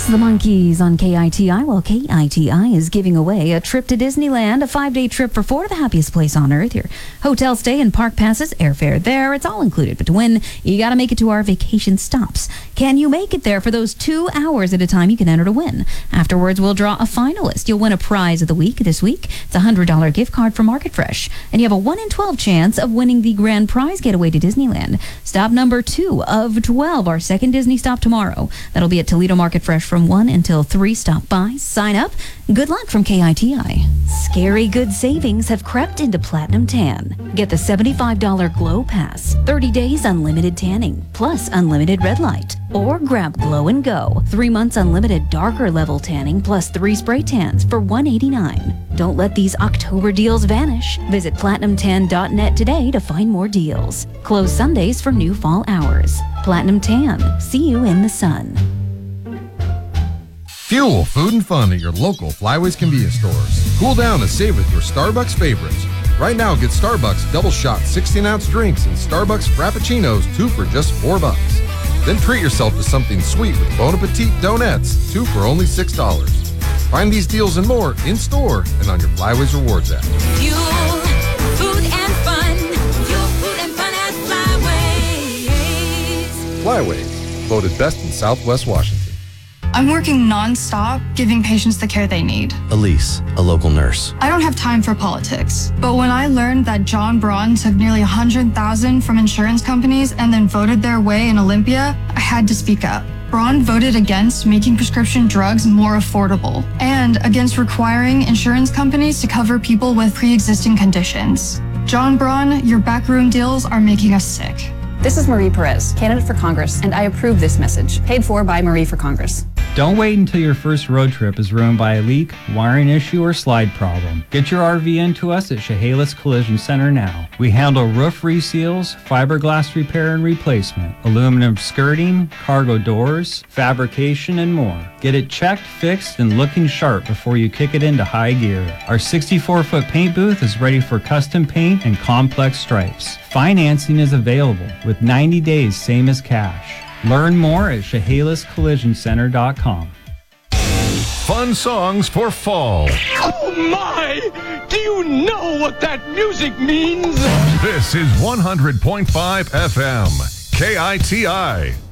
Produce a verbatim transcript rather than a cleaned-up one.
It's the Monkees on K I T I. Well, K I T I is giving away a trip to Disneyland, a five-day trip for four to the happiest place on earth. Your hotel stay and park passes, airfare there, it's all included. But to win, you got to make it to our vacation stops. Can you make it there for those two hours at a time? You can enter to win. Afterwards, we'll draw a finalist. You'll win a prize of the week this week. It's a one hundred dollars gift card for Market Fresh. And you have a one in twelve chance of winning the grand prize getaway to Disneyland. Stop number two of twelve, our second Disney stop tomorrow. That'll be at Toledo Market Fresh from one until three. Stop by, sign up. Good luck from K I T I. Scary good savings have crept into Platinum Tan. Get the seventy-five dollars Glow Pass, thirty days unlimited tanning, plus unlimited red light. Or grab Glow and Go, three months unlimited darker level tanning, plus three spray tans for one hundred eighty-nine dollars. Don't let these October deals vanish. Visit platinum tan dot net today to find more deals. Close Sundays for new fall hours. Platinum Tan. See you in the sun. Fuel food and fun at your local Flyways convenience stores. Cool down and save with your Starbucks favorites. Right now, get Starbucks double shot sixteen ounce drinks and Starbucks Frappuccinos, two for just four bucks. Then treat yourself to something sweet with Bon Appetit Donuts, two for only six dollars. Find these deals and more in store and on your Flyways Rewards app. Fuel, food and fun. Fuel, food and fun at Flyways. Flyways, voted best in Southwest Washington. I'm working non-stop, giving patients the care they need. Elise, a local nurse. I don't have time for politics. But when I learned that John Braun took nearly one hundred thousand dollars from insurance companies and then voted their way in Olympia, I had to speak up. Braun voted against making prescription drugs more affordable and against requiring insurance companies to cover people with pre-existing conditions. John Braun, your backroom deals are making us sick. This is Marie Perez, candidate for Congress, and I approve this message. Paid for by Marie for Congress. Don't wait until your first road trip is ruined by a leak, wiring issue, or slide problem. Get your R V into us at Chehalis Collision Center now. We handle roof reseals, fiberglass repair and replacement, aluminum skirting, cargo doors, fabrication, and more. Get it checked, fixed, and looking sharp before you kick it into high gear. Our sixty-four foot paint booth is ready for custom paint and complex stripes. Financing is available with ninety days, same as cash. Learn more at Chehalis Collision Center dot com. Fun songs for fall. Oh my! Do you know what that music means? This is one hundred point five F M, K I T I.